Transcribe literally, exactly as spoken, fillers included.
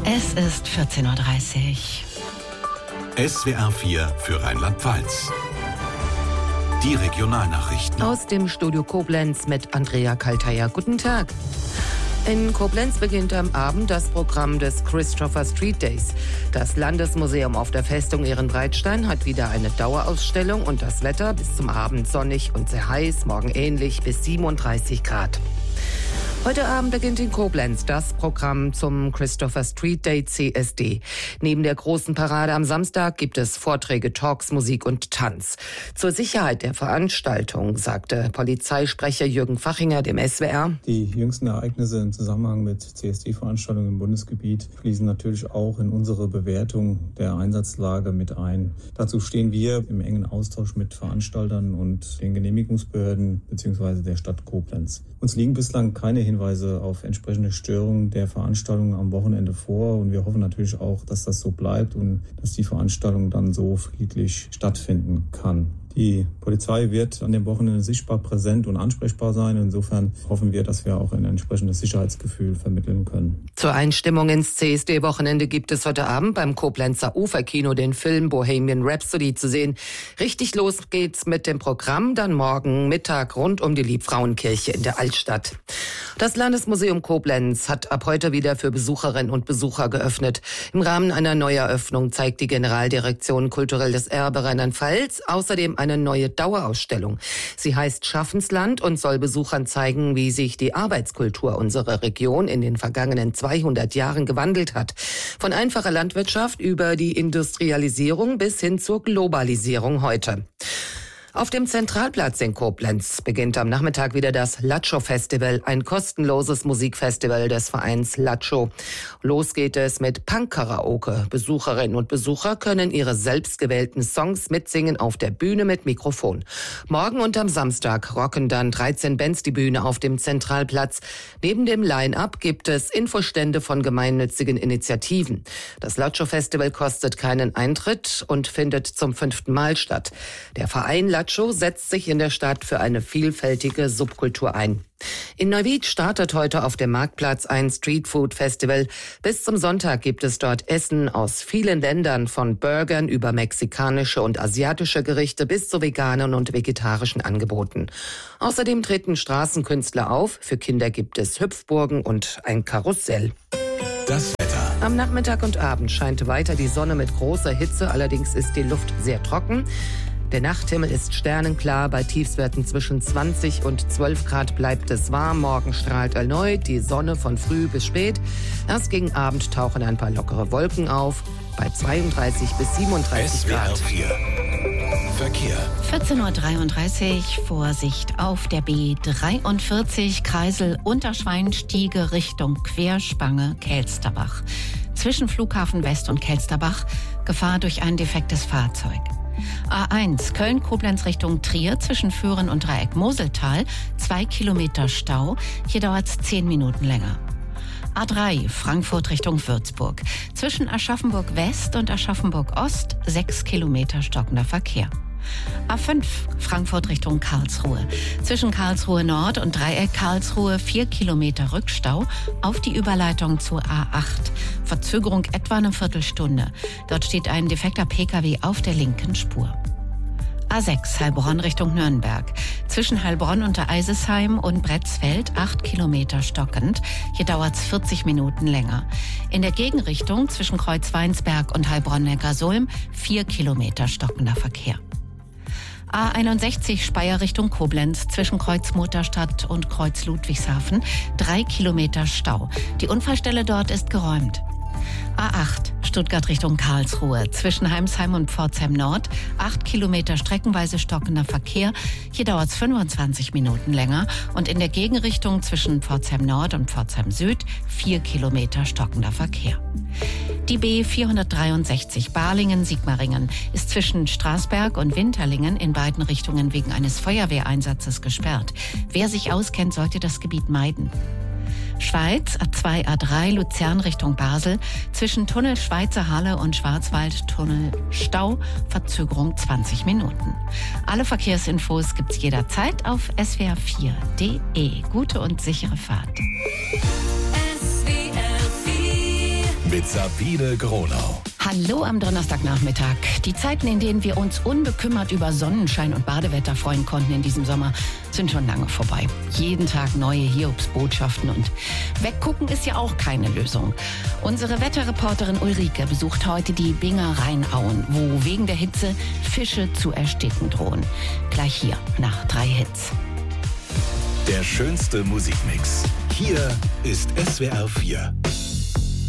Es ist vierzehn Uhr dreißig. S W R vier für Rheinland-Pfalz. Die Regionalnachrichten. Aus dem Studio Koblenz mit Andrea Kalteier. Guten Tag. In Koblenz beginnt am Abend das Programm des Christopher Street Days. Das Landesmuseum auf der Festung Ehrenbreitstein hat wieder eine Dauerausstellung und das Wetter bis zum Abend sonnig und sehr heiß, morgen ähnlich bis siebenunddreißig Grad. Heute Abend beginnt in Koblenz das Programm zum Christopher Street Day C S D. Neben der großen Parade am Samstag gibt es Vorträge, Talks, Musik und Tanz. Zur Sicherheit der Veranstaltung sagte Polizeisprecher Jürgen Fachinger dem S W R: Die jüngsten Ereignisse im Zusammenhang mit C S D-Veranstaltungen im Bundesgebiet fließen natürlich auch in unsere Bewertung der Einsatzlage mit ein. Dazu stehen wir im engen Austausch mit Veranstaltern und den Genehmigungsbehörden bzw. der Stadt Koblenz. Uns liegen bislang keine Hinweise auf entsprechende Störungen der Veranstaltung am Wochenende vor und wir hoffen natürlich auch, dass das so bleibt und dass die Veranstaltung dann so friedlich stattfinden kann. Die Polizei wird an dem Wochenende sichtbar präsent und ansprechbar sein. Insofern hoffen wir, dass wir auch ein entsprechendes Sicherheitsgefühl vermitteln können. Zur Einstimmung ins C S D-Wochenende gibt es heute Abend beim Koblenzer Uferkino den Film Bohemian Rhapsody zu sehen. Richtig los geht's mit dem Programm dann morgen Mittag rund um die Liebfrauenkirche in der Altstadt. Das Landesmuseum Koblenz hat ab heute wieder für Besucherinnen und Besucher geöffnet. Im Rahmen einer Neueröffnung zeigt die Generaldirektion Kulturelles Erbe Rheinland-Pfalz außerdem eine neue Dauerausstellung. Sie heißt Schaffensland und soll Besuchern zeigen, wie sich die Arbeitskultur unserer Region in den vergangenen zweihundert Jahren gewandelt hat. Von einfacher Landwirtschaft über die Industrialisierung bis hin zur Globalisierung heute. Auf dem Zentralplatz in Koblenz beginnt am Nachmittag wieder das Latscho-Festival, ein kostenloses Musikfestival des Vereins Latscho. Los geht es mit Punk-Karaoke. Besucherinnen und Besucher können ihre selbstgewählten Songs mitsingen auf der Bühne mit Mikrofon. Morgen und am Samstag rocken dann dreizehn Bands die Bühne auf dem Zentralplatz. Neben dem Line-Up gibt es Infostände von gemeinnützigen Initiativen. Das Latscho-Festival kostet keinen Eintritt und findet zum fünften Mal statt. Der Verein Latscho setzt sich in der Stadt für eine vielfältige Subkultur ein. In Neuwied startet heute auf dem Marktplatz ein Streetfood-Festival. Bis zum Sonntag gibt es dort Essen aus vielen Ländern, von Burgern über mexikanische und asiatische Gerichte bis zu veganen und vegetarischen Angeboten. Außerdem treten Straßenkünstler auf. Für Kinder gibt es Hüpfburgen und ein Karussell. Das Wetter. Am Nachmittag und Abend scheint weiter die Sonne mit großer Hitze, allerdings ist die Luft sehr trocken. Der Nachthimmel ist sternenklar, bei Tiefstwerten zwischen zwanzig und zwölf Grad bleibt es warm. Morgen strahlt erneut die Sonne von früh bis spät. Erst gegen Abend tauchen ein paar lockere Wolken auf, bei zweiunddreißig bis siebenunddreißig Grad. S W R vier. Verkehr. vierzehn Uhr dreiunddreißig, Vorsicht auf der B dreiundvierzig, Kreisel Unterschweinstiege Richtung Querspange Kelsterbach. Zwischen Flughafen West und Kelsterbach Gefahr durch ein defektes Fahrzeug. A eins Köln-Koblenz Richtung Trier zwischen Föhren und Dreieck Moseltal, zwei Kilometer Stau, hier dauert es zehn Minuten länger. A drei Frankfurt Richtung Würzburg zwischen Aschaffenburg West und Aschaffenburg Ost, sechs Kilometer stockender Verkehr. A fünf Frankfurt Richtung Karlsruhe zwischen Karlsruhe Nord und Dreieck Karlsruhe, vier Kilometer Rückstau auf die Überleitung zur A acht. Verzögerung etwa eine Viertelstunde. Dort steht ein defekter Pkw auf der linken Spur. A sechs Heilbronn Richtung Nürnberg zwischen Heilbronn unter Eisesheim und Bretzfeld, acht Kilometer stockend. Hier dauert es vierzig Minuten länger. In der Gegenrichtung zwischen Kreuz-Weinsberg und Heilbronn-Neckarsulm, vier Kilometer stockender Verkehr. A einundsechzig Speyer Richtung Koblenz zwischen Kreuz Mutterstadt und Kreuz Ludwigshafen, drei Kilometer Stau. Die Unfallstelle dort ist geräumt. A acht Stuttgart Richtung Karlsruhe zwischen Heimsheim und Pforzheim Nord, acht Kilometer streckenweise stockender Verkehr. Hier dauert es fünfundzwanzig Minuten länger und in der Gegenrichtung zwischen Pforzheim Nord und Pforzheim Süd vier Kilometer stockender Verkehr. Die B vierhundertdreiundsechzig Balingen-Sigmaringen ist zwischen Straßberg und Winterlingen in beiden Richtungen wegen eines Feuerwehreinsatzes gesperrt. Wer sich auskennt, sollte das Gebiet meiden. Schweiz, A zwei, A drei, Luzern Richtung Basel, zwischen Tunnel Schweizer Halle und Schwarzwaldtunnel Stau, Verzögerung zwanzig Minuten. Alle Verkehrsinfos gibt's jederzeit auf S W R vier punkt de. Gute und sichere Fahrt. S W R vier mit Sabine Gronau. Hallo am Donnerstagnachmittag. Die Zeiten, in denen wir uns unbekümmert über Sonnenschein und Badewetter freuen konnten in diesem Sommer, sind schon lange vorbei. Jeden Tag neue Hiobsbotschaften und weggucken ist ja auch keine Lösung. Unsere Wetterreporterin Ulrike besucht heute die Binger Rheinauen, wo wegen der Hitze Fische zu ersticken drohen. Gleich hier nach drei Hits. Der schönste Musikmix. Hier ist S W R vier.